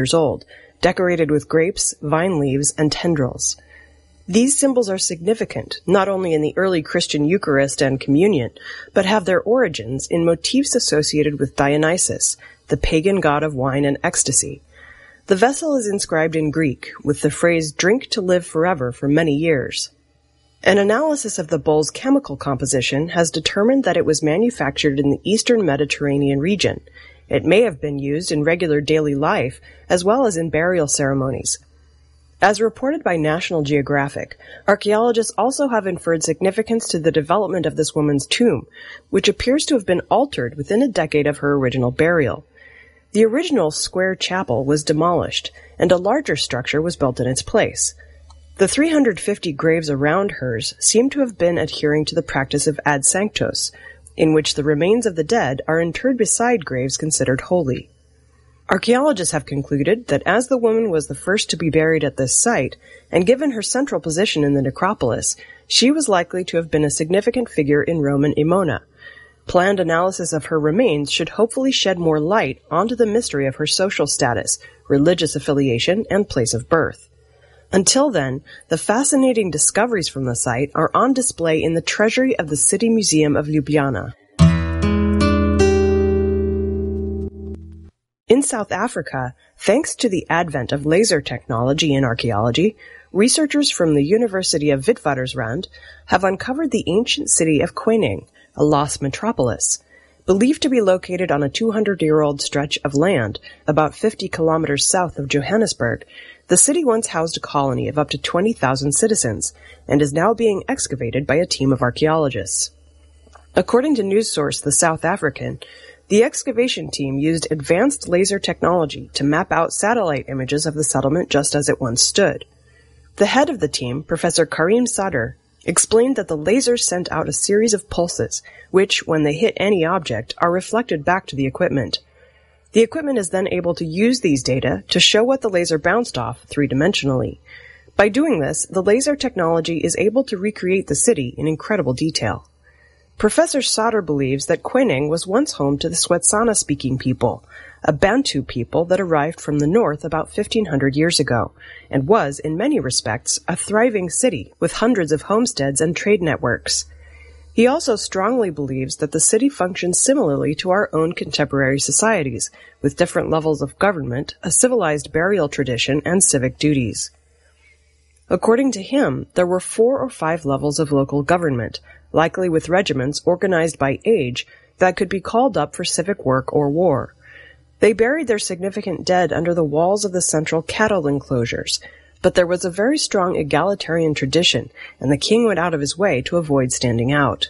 years old, decorated with grapes, vine leaves, and tendrils. These symbols are significant, not only in the early Christian Eucharist and communion, but have their origins in motifs associated with Dionysus, the pagan god of wine and ecstasy. The vessel is inscribed in Greek, with the phrase "drink to live forever" for many years. An analysis of the bowl's chemical composition has determined that it was manufactured in the eastern Mediterranean region. It may have been used in regular daily life, as well as in burial ceremonies. As reported by National Geographic, archaeologists also have inferred significance to the development of this woman's tomb, which appears to have been altered within a decade of her original burial. The original square chapel was demolished, and a larger structure was built in its place. The 350 graves around hers seem to have been adhering to the practice of ad sanctos, in which the remains of the dead are interred beside graves considered holy. Archaeologists have concluded that as the woman was the first to be buried at this site, and given her central position in the necropolis, she was likely to have been a significant figure in Roman Emona. Planned analysis of her remains should hopefully shed more light onto the mystery of her social status, religious affiliation, and place of birth. Until then, the fascinating discoveries from the site are on display in the treasury of the City Museum of Ljubljana. In South Africa, thanks to the advent of laser technology in archaeology, researchers from the University of Witwatersrand have uncovered the ancient city of Queneng, a lost metropolis. Believed to be located on a 200-year-old stretch of land about 50 kilometers south of Johannesburg, the city once housed a colony of up to 20,000 citizens and is now being excavated by a team of archaeologists. According to news source The South African, the excavation team used advanced laser technology to map out satellite images of the settlement just as it once stood. The head of the team, Professor Karim Sadr, explained that the lasers sent out a series of pulses, which, when they hit any object, are reflected back to the equipment. The equipment is then able to use these data to show what the laser bounced off three-dimensionally. By doing this, the laser technology is able to recreate the city in incredible detail. Professor Sadr believes that Queneng was once home to the Swetsana-speaking people, a Bantu people that arrived from the north about 1,500 years ago, and was, in many respects, a thriving city with hundreds of homesteads and trade networks. He also strongly believes that the city functions similarly to our own contemporary societies, with different levels of government, a civilized burial tradition, and civic duties. According to him, there were 4 or 5 levels of local government, likely with regiments organized by age that could be called up for civic work or war. They buried their significant dead under the walls of the central cattle enclosures, but there was a very strong egalitarian tradition, and the king went out of his way to avoid standing out.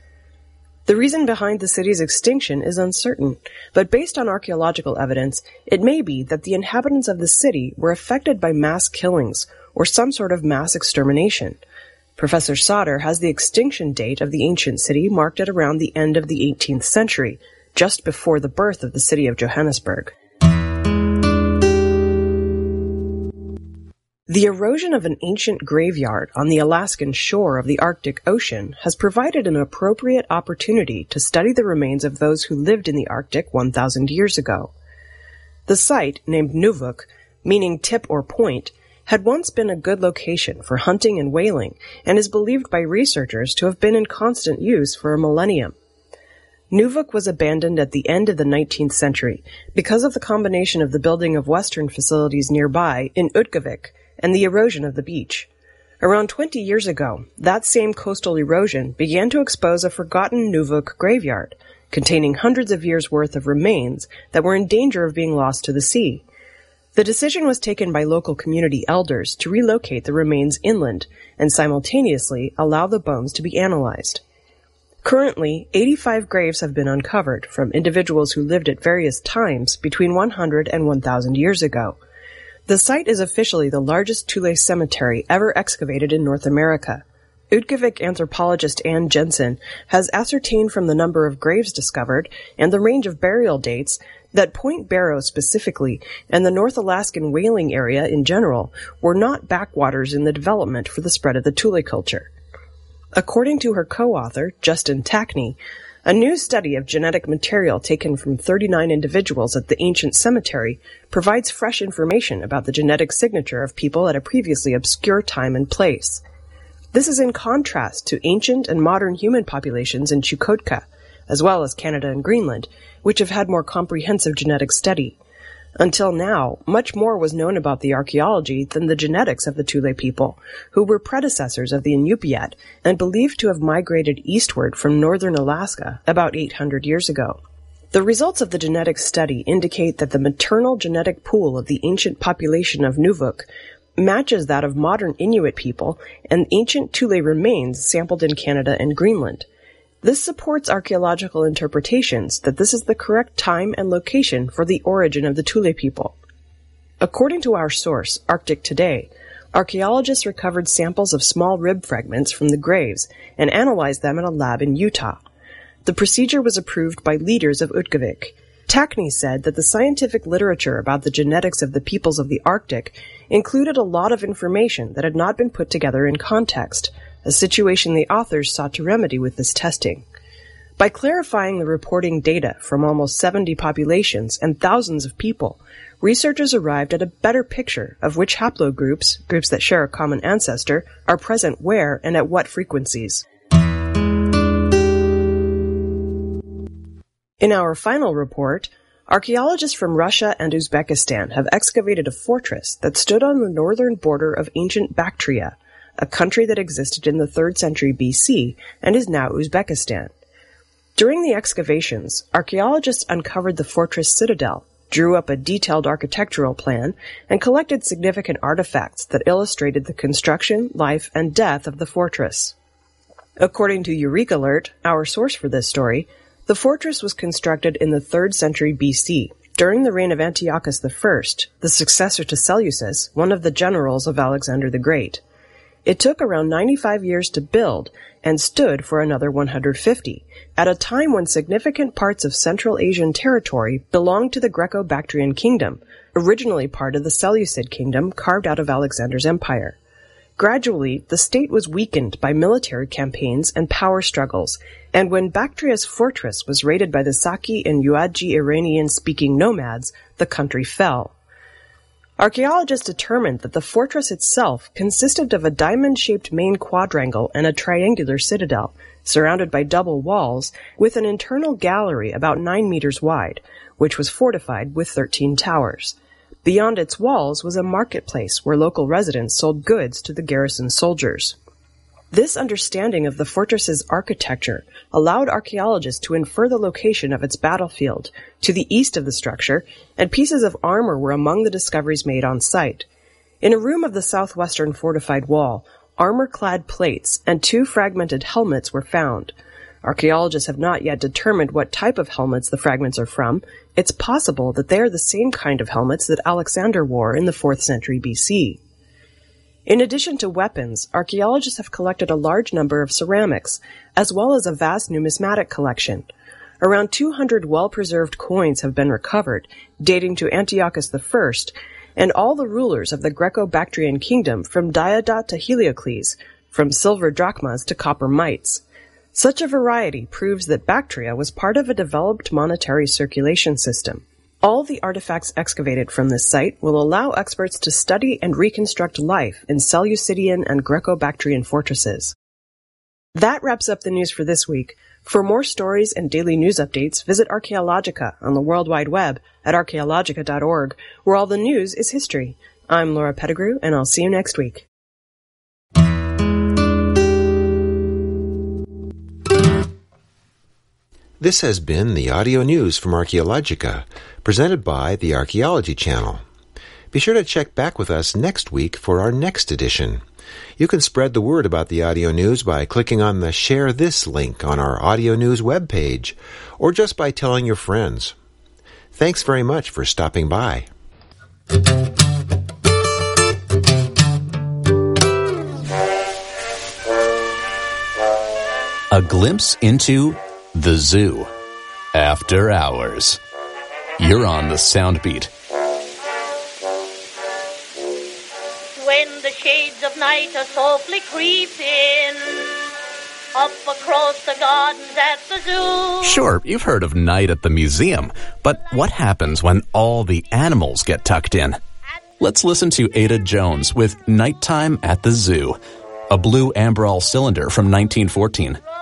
The reason behind the city's extinction is uncertain, but based on archaeological evidence, it may be that the inhabitants of the city were affected by mass killings or some sort of mass extermination. Professor Sadr has the extinction date of the ancient city marked at around the end of the 18th century, just before the birth of the city of Johannesburg. The erosion of an ancient graveyard on the Alaskan shore of the Arctic Ocean has provided an appropriate opportunity to study the remains of those who lived in the Arctic 1,000 years ago. The site, named Nuvuk, meaning tip or point, had once been a good location for hunting and whaling, and is believed by researchers to have been in constant use for a millennium. Nuvuk was abandoned at the end of the 19th century because of the combination of the building of Western facilities nearby in Utkavik and the erosion of the beach. Around 20 years ago, that same coastal erosion began to expose a forgotten Nuvuk graveyard, containing hundreds of years' worth of remains that were in danger of being lost to the sea. The decision was taken by local community elders to relocate the remains inland and simultaneously allow the bones to be analyzed. Currently, 85 graves have been uncovered from individuals who lived at various times between 100 and 1,000 years ago. The site is officially the largest Thule cemetery ever excavated in North America. Utkavik anthropologist Ann Jensen has ascertained from the number of graves discovered and the range of burial dates that Point Barrow specifically, and the North Alaskan whaling area in general, were not backwaters in the development for the spread of the Thule culture. According to her co-author, Justin Tackney, A new study of genetic material taken from 39 individuals at the ancient cemetery provides fresh information about the genetic signature of people at a previously obscure time and place. This is in contrast to ancient and modern human populations in Chukotka, as well as Canada and Greenland, which have had more comprehensive genetic study. Until now, much more was known about the archaeology than the genetics of the Thule people, who were predecessors of the Inupiat and believed to have migrated eastward from northern Alaska about 800 years ago. The results of the genetic study indicate that the maternal genetic pool of the ancient population of Nuvuk matches that of modern Inuit people and ancient Thule remains sampled in Canada and Greenland. This supports archaeological interpretations that this is the correct time and location for the origin of the Thule people. According to our source, Arctic Today, archaeologists recovered samples of small rib fragments from the graves and analyzed them in a lab in Utah. The procedure was approved by leaders of Utkavik. Tackney said that the scientific literature about the genetics of the peoples of the Arctic included a lot of information that had not been put together in context, a situation the authors sought to remedy with this testing. By clarifying the reporting data from almost 70 populations and thousands of people, researchers arrived at a better picture of which haplogroups, groups that share a common ancestor, are present where and at what frequencies. In our final report, archaeologists from Russia and Uzbekistan have excavated a fortress that stood on the northern border of ancient Bactria, a country that existed in the 3rd century BC and is now Uzbekistan. During the excavations, archaeologists uncovered the fortress citadel, drew up a detailed architectural plan, and collected significant artifacts that illustrated the construction, life, and death of the fortress. According to EurekAlert, our source for this story, the fortress was constructed in the 3rd century BC, during the reign of Antiochus I, the successor to Seleucus, one of the generals of Alexander the Great. It took around 95 years to build and stood for another 150, at a time when significant parts of Central Asian territory belonged to the Greco-Bactrian kingdom, originally part of the Seleucid kingdom carved out of Alexander's empire. Gradually, the state was weakened by military campaigns and power struggles, and when Bactria's fortress was raided by the Saki and Yuadji Iranian-speaking nomads, the country fell. Archaeologists determined that the fortress itself consisted of a diamond-shaped main quadrangle and a triangular citadel, surrounded by double walls, with an internal gallery about 9 meters wide, which was fortified with 13 towers. Beyond its walls was a marketplace where local residents sold goods to the garrison soldiers. This understanding of the fortress's architecture allowed archaeologists to infer the location of its battlefield to the east of the structure, and pieces of armor were among the discoveries made on site. In a room of the southwestern fortified wall, armor-clad plates and 2 fragmented helmets were found. Archaeologists have not yet determined what type of helmets the fragments are from. It's possible that they are the same kind of helmets that Alexander wore in the 4th century BC. In addition to weapons, archaeologists have collected a large number of ceramics, as well as a vast numismatic collection. Around 200 well-preserved coins have been recovered, dating to Antiochus I, and all the rulers of the Greco-Bactrian kingdom from Diodat to Heliocles, from silver drachmas to copper mites. Such a variety proves that Bactria was part of a developed monetary circulation system. All the artifacts excavated from this site will allow experts to study and reconstruct life in Seleucidian and Greco-Bactrian fortresses. That wraps up the news for this week. For more stories and daily news updates, visit Archaeologica on the World Wide Web at archaeologica.org, where all the news is history. I'm Laura Pettigrew, and I'll see you next week. This has been the audio news from Archaeologica, presented by the Archaeology Channel. Be sure to check back with us next week for our next edition. You can spread the word about the audio news by clicking on the Share This link on our audio news webpage, or just by telling your friends. Thanks very much for stopping by. A glimpse into the zoo. After hours. You're on the Soundbeat. When the shades of night are softly creeping, up across the gardens at the zoo. Sure, you've heard of Night at the Museum, but what happens when all the animals get tucked in? Let's listen to Ada Jones with Nighttime at the Zoo, a blue Amberol cylinder from 1914.